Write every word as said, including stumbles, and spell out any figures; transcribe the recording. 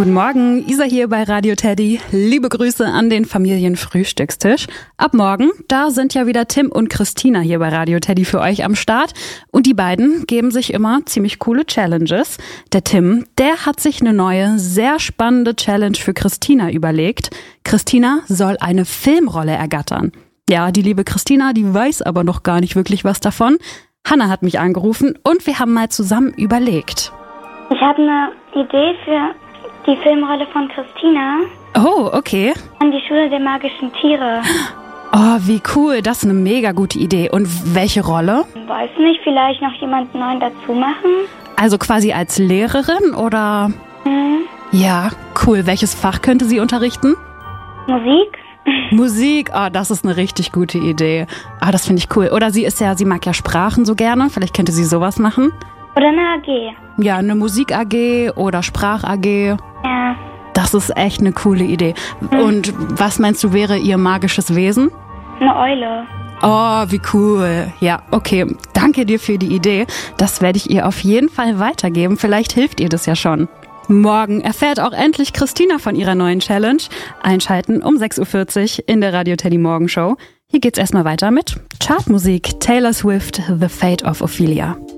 Guten Morgen, Isa hier bei Radio Teddy. Liebe Grüße an den Familienfrühstückstisch. Ab morgen, da sind ja wieder Tim und Christina hier bei Radio Teddy für euch am Start. Und die beiden geben sich immer ziemlich coole Challenges. Der Tim, der hat sich eine neue, sehr spannende Challenge für Christina überlegt. Christina soll eine Filmrolle ergattern. Ja, die liebe Christina, die weiß aber noch gar nicht wirklich was davon. Hanna hat mich angerufen und wir haben mal zusammen überlegt. Ich habe eine Idee für die Filmrolle von Christina. Oh, okay. An die Schule der magischen Tiere. Oh, wie cool. Das ist eine mega gute Idee. Und welche Rolle? Weiß nicht, vielleicht noch jemanden neuen dazu machen? Also quasi als Lehrerin oder? Mhm. Ja, cool. Welches Fach könnte sie unterrichten? Musik? Musik, oh, das ist eine richtig gute Idee. Ah, das finde ich cool. Oder sie ist ja, sie mag ja Sprachen so gerne. Vielleicht könnte sie sowas machen. Oder eine A G. Ja, eine Musik-A G oder Sprach-A G. Ja. Das ist echt eine coole Idee. Mhm. Und was meinst du, wäre ihr magisches Wesen? Eine Eule. Oh, wie cool. Ja, okay. Danke dir für die Idee. Das werde ich ihr auf jeden Fall weitergeben. Vielleicht hilft ihr das ja schon. Morgen erfährt auch endlich Christina von ihrer neuen Challenge. Einschalten um sechs Uhr vierzig in der Radio Teddy Morgenshow. Hier geht's erstmal weiter mit Chartmusik. Taylor Swift, The Fate of Ophelia.